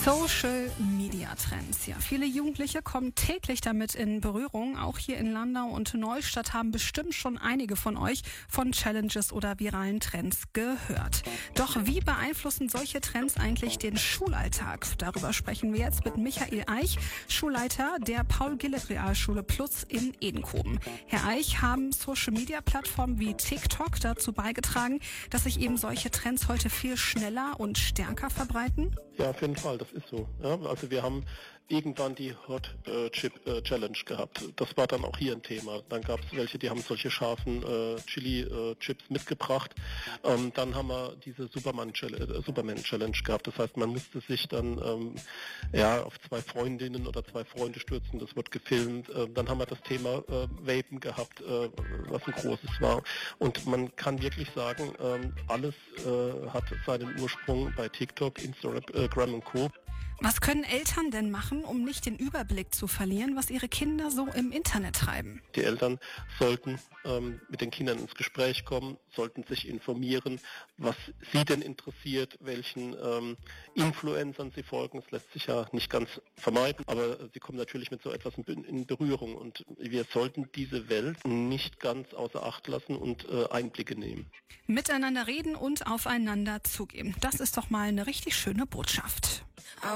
Social Media Trends. Ja, viele Jugendliche kommen täglich damit in Berührung. Auch hier in Landau und Neustadt haben bestimmt schon einige von euch von Challenges oder viralen Trends gehört. Doch wie beeinflussen solche Trends eigentlich den Schulalltag? Darüber sprechen wir jetzt mit Michael Eich, Schulleiter der Paul-Gillett-Realschule Plus in Edenkoben. Herr Eich, haben Social Media Plattformen wie TikTok dazu beigetragen, dass sich eben solche Trends heute viel schneller und stärker verbreiten? Ja, auf jeden Fall, das ist so. Ja, also wir haben irgendwann die Hot Chip Challenge gehabt. Das war dann auch hier ein Thema. Dann gab es welche, die haben solche scharfen Chili Chips mitgebracht. Dann haben wir diese Superman Challenge gehabt. Das heißt, man musste sich dann auf zwei Freundinnen oder zwei Freunde stürzen. Das wird gefilmt. Dann haben wir das Thema Vapen gehabt, was ein großes war. Und man kann wirklich sagen, alles hat seinen Ursprung bei TikTok, Instagram und Co. Was können Eltern denn machen, um nicht den Überblick zu verlieren, was ihre Kinder so im Internet treiben? Die Eltern sollten mit den Kindern ins Gespräch kommen, sollten sich informieren, was sie denn interessiert, welchen Influencern sie folgen. Das lässt sich ja nicht ganz vermeiden, aber sie kommen natürlich mit so etwas in Berührung und wir sollten diese Welt nicht ganz außer Acht lassen und Einblicke nehmen. Miteinander reden und aufeinander zugehen. Das ist doch mal eine richtig schöne Botschaft.